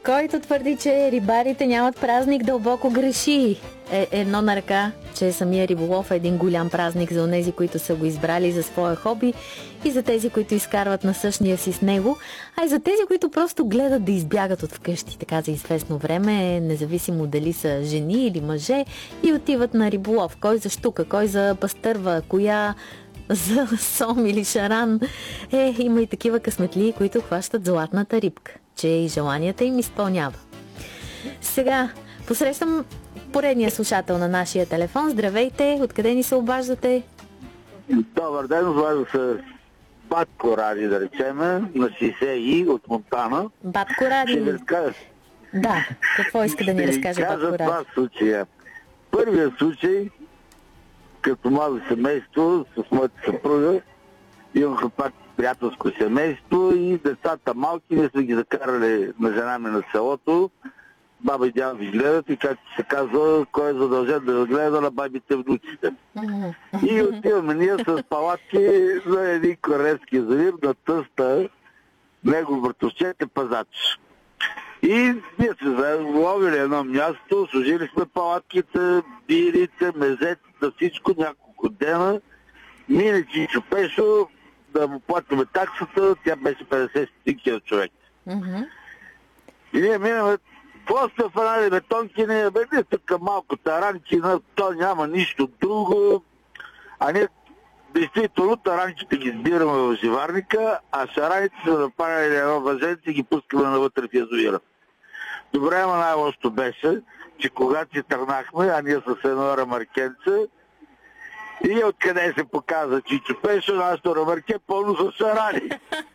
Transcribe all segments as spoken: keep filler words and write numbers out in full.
Който твърди, че рибарите нямат празник, дълбоко греши. Е, едно на ръка, че самия риболов е един голям празник за онези, които са го избрали за своя хоби, и за тези, които изкарват насъщния си с него, а и за тези, които просто гледат да избягат от вкъщи така за известно време, независимо дали са жени или мъже, и отиват на риболов. Кой за щука, кой за пастърва, коя за сом или шаран. Е, има и такива късметли, които хващат златната рибка, че и желанията им изпълнява. Сега посрещам поредния слушател на нашия телефон. Здравейте, откъде ни се обаждате? Добър ден, обажда се Батко Ради, да речеме, на шейсет и от Монтана. Батко Ради. Разкажа... Да, какво иска да ни разкаже Батко Ради? Два случая. Първият случай, като младо семейство с моята съпруга, имаха пак приятелско семейство и децата малки, ние сме ги закарали на жена ми на селото. Баба и дядо ви гледат и, както се казва, кой е задължен да гледа на бабите внуците. И отиваме ние с палатки за един корейски язовир на тъста, него братовчет е пазач. И ние се ловили едно място, сложили сме палатките, бирите, мезете, да всичко няколко дена. Мине Чичо Пешо да му платиме таксата, тя беше петдесет стотинки на човек. Mm-hmm. И ние минаме, после фанали бетонки, ние бе, тук малко таранчина, то няма нищо друго. А ние действително таранчите ги сбираме в живарника, а шараните са направили едно въженце и ги пускаме навътре в язовира. Добре, ама най-лошото беше, че когато си тръгнахме, а ние с едно ремаркенце, и откъде се показа Чичо Пешо, нашето ремарке пълно с шарани.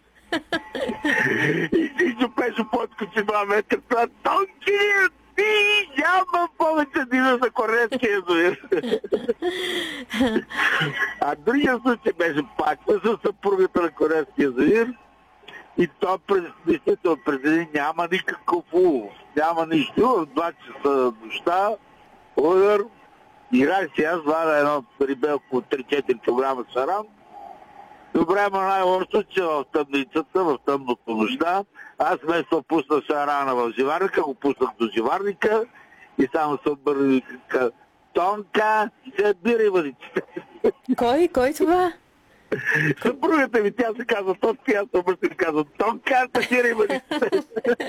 И Чичо Пешо подкочи два метра, това тонки, и няма повече дина за корейския язовир. А другия случай беше пак с съпругата на корейския язовир. И то действително през един няма никакъв улов. Няма нищо. В два часа нощта, удар, играх си аз, вада едно рибе около три-четири килограма шаран. Добре, ма най-лошо, че в тъмницата, в тъмното нощта, аз вместо пусна шарана в живарника, го пуснах до живарника и само се обърна Тонка, се бира и въдиците. Кой? Кой това? Съпругата ми, тя се казва Тонка, аз се обръщам и казвам Тонка, се бира и въдиците.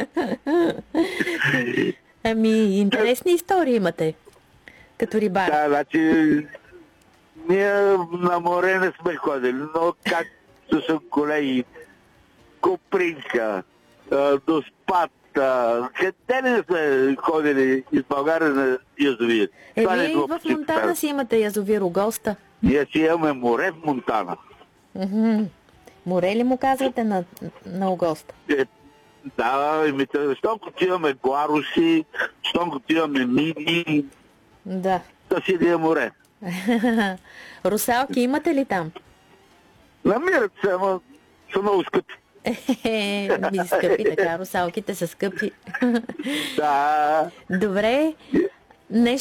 Ами, интересни истории имате, като рибар. Да, значи, ние на море не сме ходили, но както са колеги, Копринка, до Спад, къде не сме ходили из България на язовир. Еми, в Монтана си имате язовир Оголста. Ние си имаме море в Монтана. Mm-hmm. Море ли му казвате на, на Оголста? Е, да, имите, щом като имаме Гларуши, щом като имаме Миди, да. Да си да е море. Русалки имате ли там? Намират се, ама са много скъпи. Е, ми скъпи, така, русалките са скъпи. Да. Добре, нещо